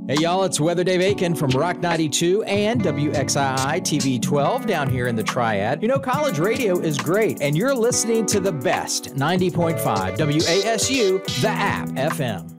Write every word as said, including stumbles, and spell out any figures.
Hey, y'all, it's Weather Dave Aiken from Rock ninety-two and W X I I T V twelve down here in the Triad. You know, college radio is great, and you're listening to the best ninety point five W A S U, the app F M.